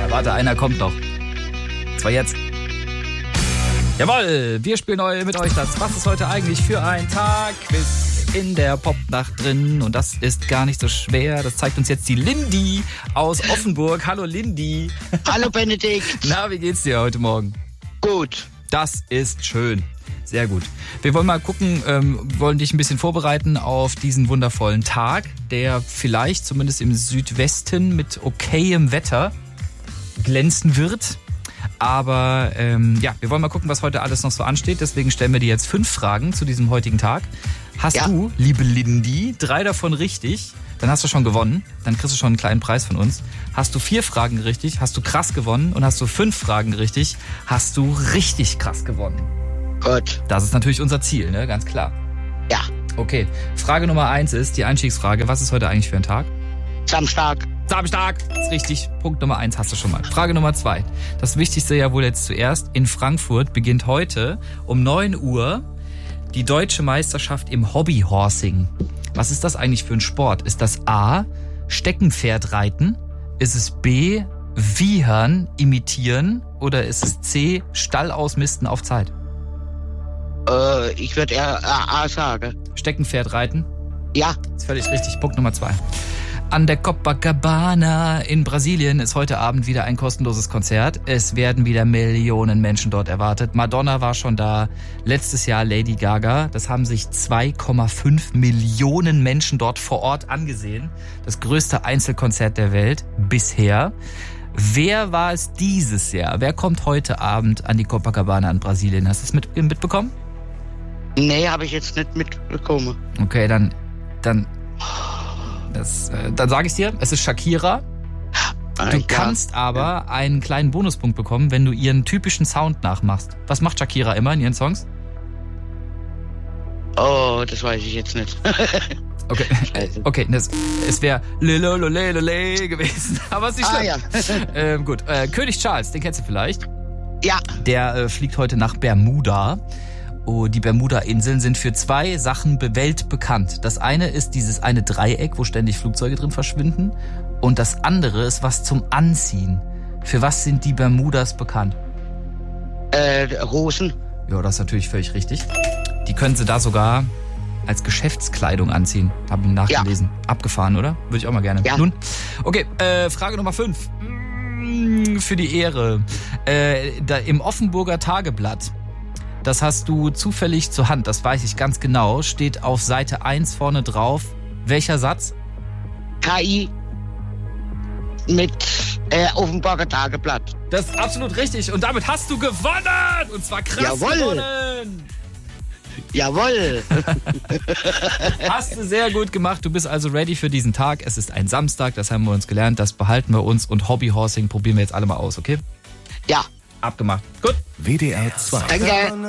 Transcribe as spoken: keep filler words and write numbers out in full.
Warte, einer kommt noch. Das war jetzt. Jawohl, wir spielen neu mit euch das. Was ist heute eigentlich für ein Tag? Quiz in der Popnacht drin. Und das ist gar nicht so schwer. Das zeigt uns jetzt die Lindy aus Offenburg. Hallo Lindy. Hallo Benedikt. Na, wie geht's dir heute Morgen? Gut. Das ist schön. Sehr gut. Wir wollen mal gucken, ähm, wollen dich ein bisschen vorbereiten auf diesen wundervollen Tag, der vielleicht zumindest im Südwesten mit okayem Wetter glänzen wird. Aber ähm, ja, wir wollen mal gucken, was heute alles noch so ansteht. Deswegen stellen wir dir jetzt fünf Fragen zu diesem heutigen Tag. Hast ja. du, liebe Lindy, drei davon richtig, dann hast du schon gewonnen. Dann kriegst du schon einen kleinen Preis von uns. Hast du vier Fragen richtig, hast du krass gewonnen. Und hast du fünf Fragen richtig, hast du richtig krass gewonnen. Gut. Das ist natürlich unser Ziel, ne? Ganz klar. Ja. Okay, Frage Nummer eins ist die Einstiegsfrage. Was ist heute eigentlich für ein Tag? Samstag. Samstag, ist richtig. Punkt Nummer eins hast du schon mal. Frage Nummer zwei. Das Wichtigste ja wohl jetzt zuerst. In Frankfurt beginnt heute um neun Uhr die deutsche Meisterschaft im Hobbyhorsing. Was ist das eigentlich für ein Sport? Ist das A, Steckenpferdreiten? Ist es B, Wiehern imitieren? Oder ist es C, Stall ausmisten auf Zeit? Äh, ich würde eher A, A sagen. Steckenpferdreiten? Ja. Das ist völlig richtig. Punkt Nummer zwei. An der Copacabana in Brasilien ist heute Abend wieder ein kostenloses Konzert. Es werden wieder Millionen Menschen dort erwartet. Madonna war schon da. Letztes Jahr Lady Gaga. Das haben sich zwei Komma fünf Millionen Menschen dort vor Ort angesehen. Das größte Einzelkonzert der Welt bisher. Wer war es dieses Jahr? Wer kommt heute Abend an die Copacabana in Brasilien? Hast du es mit, mitbekommen? Nee, habe ich jetzt nicht mitbekommen. Okay, dann... dann Das, äh, dann sage ich dir, es ist Shakira. Du ja. kannst aber einen kleinen Bonuspunkt bekommen, wenn du ihren typischen Sound nachmachst. Was macht Shakira immer in ihren Songs? Oh, das weiß ich jetzt nicht. Okay, okay, das, es wäre Lelololelole gewesen, aber es ist nicht schlimm. Ah, ja. ähm, gut, äh, König Charles, den kennst du vielleicht. Ja. Der äh, fliegt heute nach Bermuda. Oh, die Bermuda-Inseln sind für zwei Sachen weltbekannt. Das eine ist dieses eine Dreieck, wo ständig Flugzeuge drin verschwinden. Und das andere ist was zum Anziehen. Für was sind die Bermudas bekannt? Äh, Hosen. Ja, das ist natürlich völlig richtig. Die können sie da sogar als Geschäftskleidung anziehen. Hab ich nachgelesen. Ja. Abgefahren, oder? Würde ich auch mal gerne. Ja. Nun, okay, äh, Frage Nummer fünf. Für die Ehre. Äh, da im Offenburger Tageblatt. Das hast du zufällig zur Hand, das weiß ich ganz genau. Steht auf Seite eins vorne drauf. Welcher Satz? K I mit äh, Offenburger Tageblatt. Das ist absolut richtig. Und damit hast du gewonnen. Und zwar krass Jawohl. gewonnen. Jawohl. Hast du sehr gut gemacht. Du bist also ready für diesen Tag. Es ist ein Samstag, das haben wir uns gelernt. Das behalten wir uns. Und Hobbyhorsing probieren wir jetzt alle mal aus, okay? Ja. Abgemacht. Gut. W D R zwei. Danke.